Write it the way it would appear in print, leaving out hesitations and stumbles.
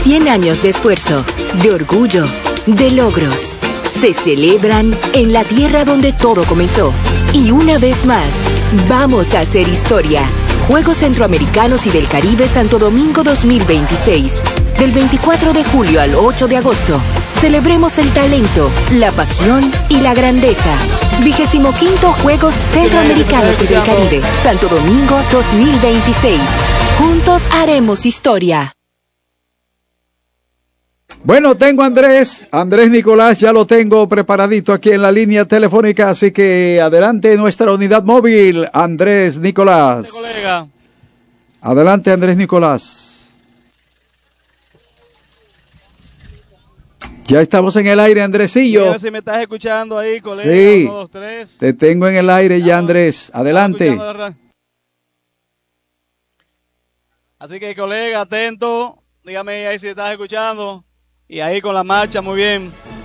100 años de esfuerzo, de orgullo, de logros. Se celebran en la tierra donde todo comenzó. Y una vez más, vamos a hacer historia. Juegos Centroamericanos y del Caribe Santo Domingo 2026. Del 24 de julio al 8 de agosto. Celebremos el talento, la pasión y la grandeza. 25º Juegos Centroamericanos y del Caribe Santo Domingo 2026. Juntos haremos historia. Bueno, tengo a Andrés Nicolás, ya lo tengo preparadito aquí en la línea telefónica, así que adelante nuestra unidad móvil, Andrés Nicolás. Colega. Adelante, Andrés Nicolás. Ya estamos en el aire, Andresillo. A ver si me estás escuchando ahí, colega. Sí, 1, 2, 3. te tengo en el aire ya, Andrés. Adelante. Así que, colega, atento. Dígame ahí si estás escuchando. Y ahí con la marcha, muy bien.